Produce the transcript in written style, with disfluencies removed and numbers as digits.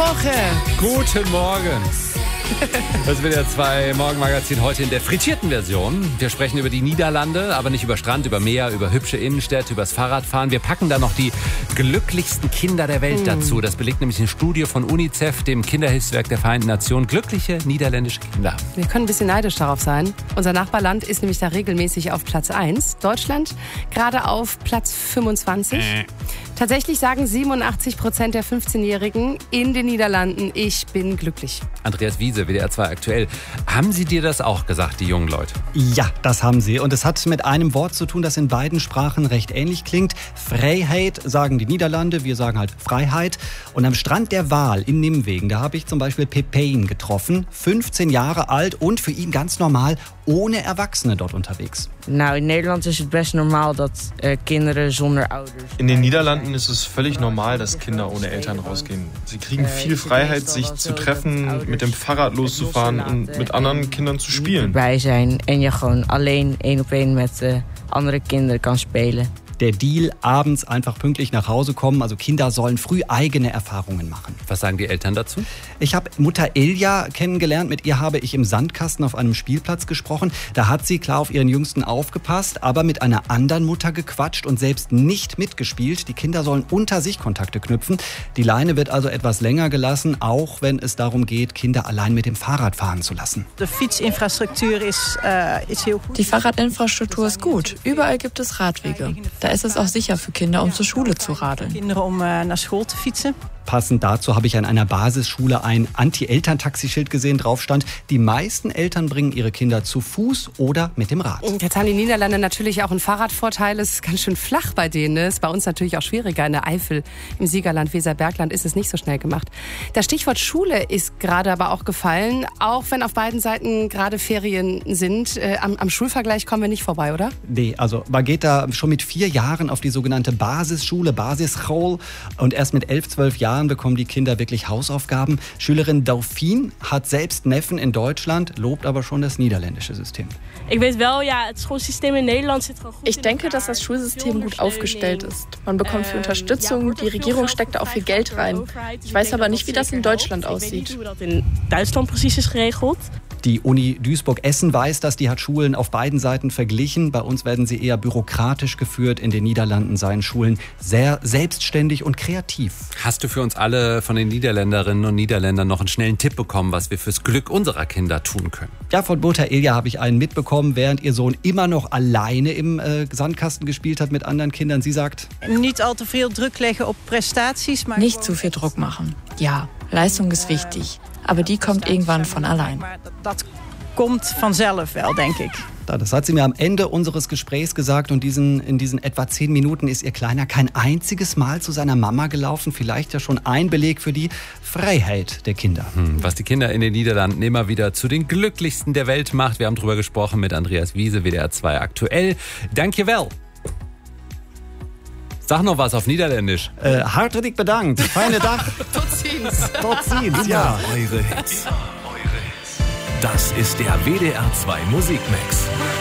Woche. Guten Morgen. Das WDR 2 Morgenmagazin heute in der frittierten Version. Wir sprechen über die Niederlande, aber nicht über Strand, über Meer, über hübsche Innenstädte, übers Fahrradfahren. Wir packen da noch die glücklichsten Kinder der Welt dazu. Das belegt nämlich eine Studie von UNICEF, dem Kinderhilfswerk der Vereinten Nationen. Glückliche niederländische Kinder. Wir können ein bisschen neidisch darauf sein. Unser Nachbarland ist nämlich da regelmäßig auf Platz 1. Deutschland gerade auf Platz 25. Tatsächlich sagen 87% der 15-Jährigen in den Niederlanden, ich bin glücklich. Andreas Wiese, WDR 2 aktuell. Haben Sie dir das auch gesagt, die jungen Leute? Ja, das haben sie. Und es hat mit einem Wort zu tun, das in beiden Sprachen recht ähnlich klingt. Vrijheid sagen die Niederlande, wir sagen halt Freiheit. Und am Strand der Waal in Nimwegen, da habe ich zum Beispiel Pepijn getroffen. 15 Jahre alt und für ihn ganz normal, ohne Erwachsene dort unterwegs. Nou, in Nederland ist es best normal, dass Kinderen zonder ouders... In den Niederlanden ist es völlig normal, dass Kinder ohne Eltern rausgehen. Sie kriegen viel Freiheit, sich zu treffen, mit dem Fahrrad loszufahren und mit anderen Kindern zu spielen. ...bij zijn en je gewoon alleen 1-op-1 met andere kinderen kan spelen. Der Deal, abends einfach pünktlich nach Hause kommen. Also Kinder sollen früh eigene Erfahrungen machen. Was sagen die Eltern dazu? Ich habe Mutter Ilja kennengelernt. Mit ihr habe ich im Sandkasten auf einem Spielplatz gesprochen. Da hat sie klar auf ihren Jüngsten aufgepasst, aber mit einer anderen Mutter gequatscht und selbst nicht mitgespielt. Die Kinder sollen unter sich Kontakte knüpfen. Die Leine wird also etwas länger gelassen, auch wenn es darum geht, Kinder allein mit dem Fahrrad fahren zu lassen. Die Fietsinfrastruktur ist heel gut. Die Fahrradinfrastruktur ist gut. Überall gibt es Radwege. Da ist es auch sicher für Kinder, um zur Schule zu radeln. Kinderen om naar school te fietsen. Passend dazu habe ich an einer Basisschule ein Anti-Eltern-Taxischild gesehen. Drauf stand, die meisten Eltern bringen ihre Kinder zu Fuß oder mit dem Rad. Jetzt haben die Niederlande natürlich auch einen Fahrradvorteil. Es ist ganz schön flach bei denen. Ist bei uns natürlich auch schwieriger. In der Eifel, im Siegerland, Weserbergland ist es nicht so schnell gemacht. Das Stichwort Schule ist gerade aber auch gefallen. Auch wenn auf beiden Seiten gerade Ferien sind. Am Schulvergleich kommen wir nicht vorbei, oder? Nee, also man geht da schon mit 4 Jahren auf die sogenannte Basisschule, Basisschool. Und erst mit 11, 12 Jahren bekommen die Kinder wirklich Hausaufgaben. Schülerin Dauphine hat selbst Neffen in Deutschland, lobt aber schon das niederländische System. Ich weiß wel, ja, das Schulsystem in Nederland sieht gut. Ich denke, dass das Schulsystem gut aufgestellt ist. Man bekommt viel Unterstützung, die Regierung steckt da auch viel Geld rein. Ich weiß aber nicht, wie das in Deutschland aussieht. Hoe dat in Duitsland precies is geregeld. Die Uni Duisburg-Essen weiß das, die hat Schulen auf beiden Seiten verglichen. Bei uns werden sie eher bürokratisch geführt. In den Niederlanden seien Schulen sehr selbstständig und kreativ. Hast du für uns alle von den Niederländerinnen und Niederländern noch einen schnellen Tipp bekommen, was wir fürs Glück unserer Kinder tun können? Ja, von Mutter Ilja habe ich einen mitbekommen, während ihr Sohn immer noch alleine im Sandkasten gespielt hat mit anderen Kindern. Sie sagt, Niet al te veel druk leggen op prestaties. Maar Nicht zu viel Druck machen. Ja, Leistung ist wichtig. Aber die kommt irgendwann von allein. Maar dat komt vanzelf wel, denk ik. das hat sie mir am Ende unseres Gesprächs gesagt. Und in diesen etwa 10 Minuten ist ihr Kleiner kein einziges Mal zu seiner Mama gelaufen. Vielleicht ja schon ein Beleg für die Freiheit der Kinder. Was die Kinder in den Niederlanden immer wieder zu den glücklichsten der Welt macht. Wir haben drüber gesprochen mit Andreas Wiese, WDR 2 aktuell. Dankjewel. Sag noch was auf Niederländisch. Hartelijk bedankt. Feine Dach. Tot ziens. Tot ziens, ja. Eure Hits. Das ist der WDR 2 Musikmix.